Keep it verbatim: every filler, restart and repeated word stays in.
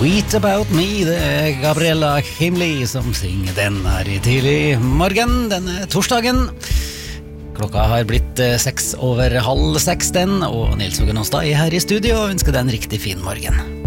Sweet About Me, det er Gabriella Himli som synger den her i tidlig morgen, denne torsdagen. Klokka har blitt eh, seks over halv seks den, og Nils Hågen Åstad er her i studio og ønsker deg en riktig fin morgen.